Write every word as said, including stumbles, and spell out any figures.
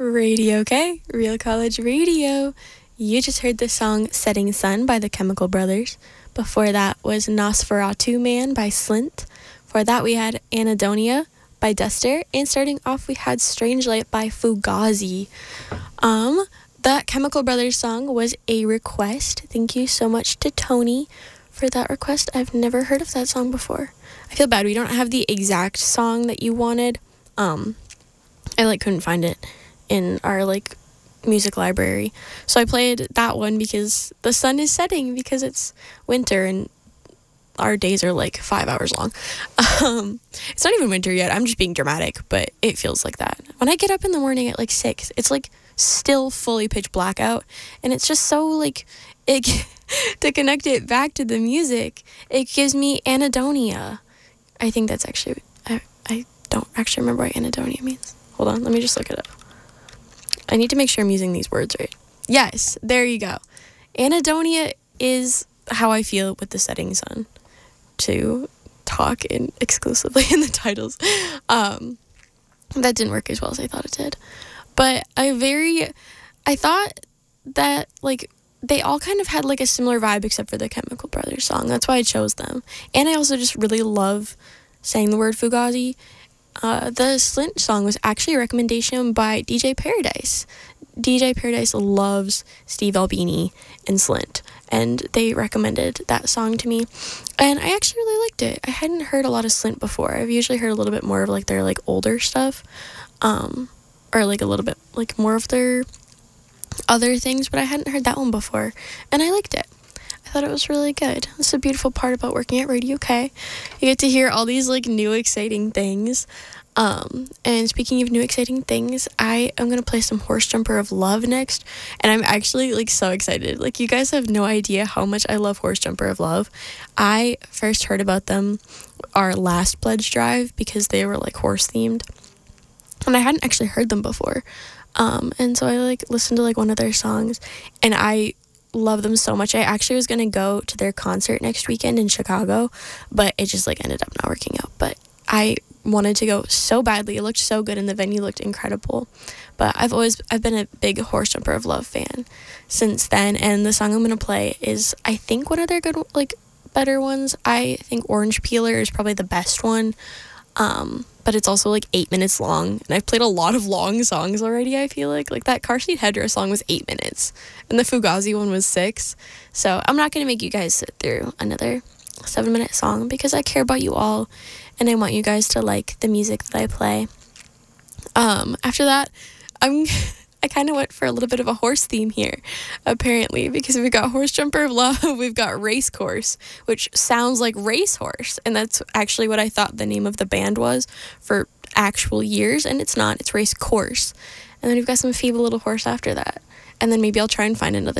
Radio K, Real College Radio. You just heard the song Setting Sun by the Chemical Brothers. Before that was Nosferatu Man by Slint. Before that we had Anadonia by Duster. And starting off we had Strange Light by Fugazi. Um, that Chemical Brothers song was a request. Thank you so much to Tony for that request. I've never heard of that song before. I feel bad we don't have the exact song that you wanted. Um, I like couldn't find it in our like music library, so I played that one because the sun is setting, because it's winter and our days are like five hours long. Um, it's not even winter yet. I'm just being dramatic, but it feels like that. When I get up in the morning at like six, it's like still fully pitch black out, and it's just so like it to connect it back to the music, it gives me anhedonia. I think that's actually I, I don't actually remember what anhedonia means. Hold on, let me just look it up. I need to make sure I'm using these words right. Yes, there you go. Anhedonia is how I feel with the setting sun, to talk in exclusively in the titles. Um, that didn't work as well as I thought it did. But I very, I thought that like they all kind of had like a similar vibe except for the Chemical Brothers song. That's why I chose them. And I also just really love saying the word Fugazi. Uh, the Slint song was actually a recommendation by D J Paradise. D J Paradise loves Steve Albini and Slint, and they recommended that song to me, and I actually really liked it. I hadn't heard a lot of Slint before. I've usually heard a little bit more of like their like older stuff, um, or like a little bit like more of their other things, but I hadn't heard that one before, and I liked it. I thought it was really good. That's a beautiful part about working at Radio K. You get to hear all these like new exciting things. Um, and speaking of new exciting things, I am gonna play some Horse Jumper of Love next, and I'm actually like so excited. Like, you guys have no idea how much I love Horse Jumper of Love. I first heard about them our last pledge drive because they were like horse themed, and I hadn't actually heard them before. Um, and so I like listened to like one of their songs, and I love them so much. I actually was gonna go to their concert next weekend in Chicago, but it just like ended up not working out. But I wanted to go so badly. It looked so good and the venue looked incredible. But I've always I've been a big Horse Jumper of Love fan since then, and the song I'm gonna play is I think one of their good like better ones. I think Orange Peeler is probably the best one. Um, but it's also like eight minutes long, and I've played a lot of long songs already. I feel like like that Car Seat Headdress song was eight minutes, and the Fugazi one was six. So I'm not gonna make you guys sit through another seven minute song because I care about you all, and I want you guys to like the music that I play. Um, after that, I'm I kind of went for a little bit of a horse theme here, apparently, because we've got Horse Jumper of Love, we've got Race Course, which sounds like racehorse, and that's actually what I thought the name of the band was for actual years, and it's not, it's Race Course. And then we've got some Feeble Little Horse after that, and then maybe I'll try and find another